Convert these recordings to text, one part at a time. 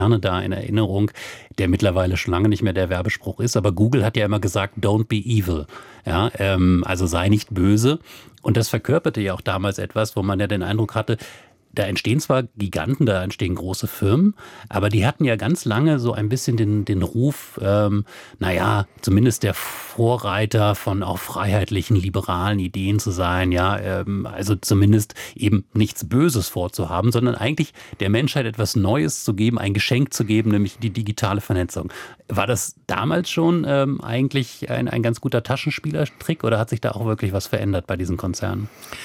da in Erinnerung, der mittlerweile schon lange nicht mehr der Werbespruch ist, aber Google hat ja immer gesagt, don't be evil. Ja, also sei nicht böse. Und das verkörperte ja auch damals etwas, wo man ja den Eindruck hatte, da entstehen zwar Giganten, da entstehen große Firmen, aber die hatten ja ganz lange so ein bisschen den Ruf, zumindest der Vorreiter von auch freiheitlichen, liberalen Ideen zu sein, also zumindest eben nichts Böses vorzuhaben, sondern eigentlich der Menschheit etwas Neues zu geben, ein Geschenk zu geben, nämlich die digitale Vernetzung. War das damals schon eigentlich ein ganz guter Taschenspielertrick oder hat sich da auch wirklich was verändert bei diesen Konzernen?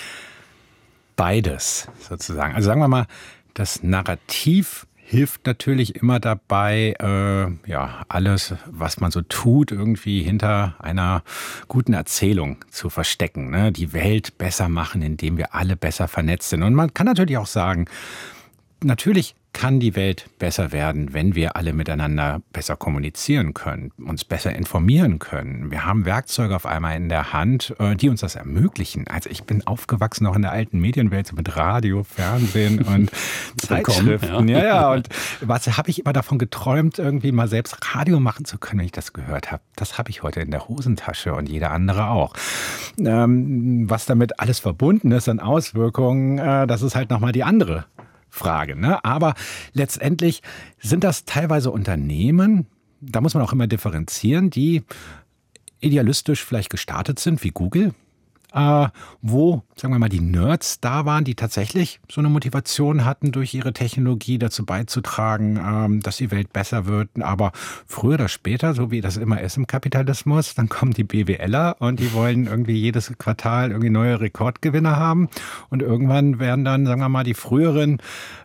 Beides sozusagen. Also sagen wir mal, das Narrativ hilft natürlich immer dabei, alles, was man so tut, irgendwie hinter einer guten Erzählung zu verstecken. Ne? Die Welt besser machen, indem wir alle besser vernetzt sind. Und man kann natürlich auch sagen, natürlich kann die Welt besser werden, wenn wir alle miteinander besser kommunizieren können, uns besser informieren können. Wir haben Werkzeuge auf einmal in der Hand, die uns das ermöglichen. Also ich bin aufgewachsen noch in der alten Medienwelt, so mit Radio, Fernsehen und Zeitschriften. Ja. Und was habe ich immer davon geträumt, irgendwie mal selbst Radio machen zu können, wenn ich das gehört habe. Das habe ich heute in der Hosentasche und jeder andere auch. Was damit alles verbunden ist an Auswirkungen, das ist halt nochmal die andere Frage, ne? Aber letztendlich sind das teilweise Unternehmen, da muss man auch immer differenzieren, die idealistisch vielleicht gestartet sind, wie Google, wo, sagen wir mal, die Nerds da waren, die tatsächlich so eine Motivation hatten, durch ihre Technologie dazu beizutragen, dass die Welt besser wird. Aber früher oder später, so wie das immer ist im Kapitalismus, dann kommen die BWLer und die wollen irgendwie jedes Quartal irgendwie neue Rekordgewinne haben. Und irgendwann werden dann, sagen wir mal, die früheren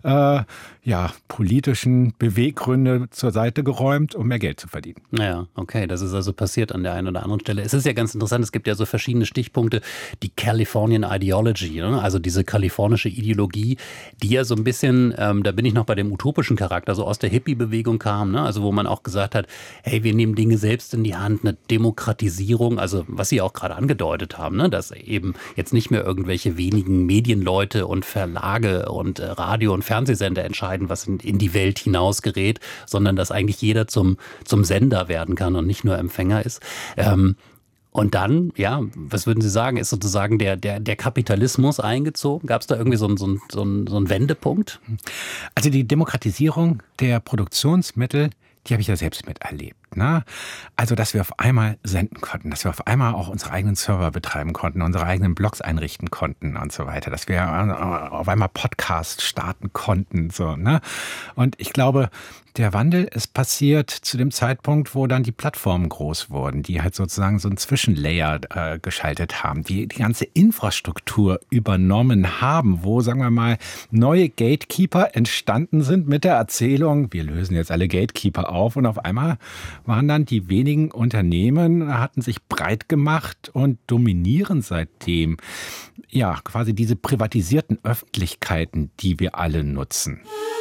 politischen Beweggründe zur Seite geräumt, um mehr Geld zu verdienen. Ja, okay, das ist also passiert an der einen oder anderen Stelle. Es ist ja ganz interessant, es gibt ja so verschiedene Stichpunkte, die Californian Ideology, ne? Also diese kalifornische Ideologie, die ja so ein bisschen, da bin ich noch bei dem utopischen Charakter, so aus der Hippie-Bewegung kam, ne? Also wo man auch gesagt hat, hey, wir nehmen Dinge selbst in die Hand, eine Demokratisierung, also was Sie auch gerade angedeutet haben, ne? Dass eben jetzt nicht mehr irgendwelche wenigen Medienleute und Verlage und Radio- und Fernsehsender entscheiden, was in die Welt hinausgerät, sondern dass eigentlich jeder zum Sender werden kann und nicht nur Empfänger ist. Und dann, was würden Sie sagen, ist sozusagen der Kapitalismus eingezogen? Gab es da irgendwie so einen Wendepunkt? Also die Demokratisierung der Produktionsmittel, die habe ich ja selbst miterlebt. Ne? Also, dass wir auf einmal senden konnten, dass wir auf einmal auch unsere eigenen Server betreiben konnten, unsere eigenen Blogs einrichten konnten und so weiter, dass wir auf einmal Podcasts starten konnten. So, ne? Und ich glaube, der Wandel ist passiert zu dem Zeitpunkt, wo dann die Plattformen groß wurden, die halt sozusagen so einen Zwischenlayer geschaltet haben, die ganze Infrastruktur übernommen haben, wo, sagen wir mal, neue Gatekeeper entstanden sind mit der Erzählung, wir lösen jetzt alle Gatekeeper auf und auf einmal waren dann die wenigen Unternehmen, hatten sich breit gemacht und dominieren seitdem quasi diese privatisierten Öffentlichkeiten, die wir alle nutzen.